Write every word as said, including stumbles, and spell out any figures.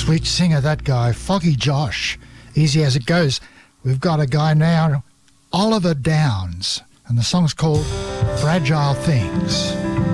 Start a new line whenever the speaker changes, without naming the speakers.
sweet singer, that guy, Foggy Josh. Easy as it goes. We've got a guy now, Oliver Downs, and the song's called Fragile Things.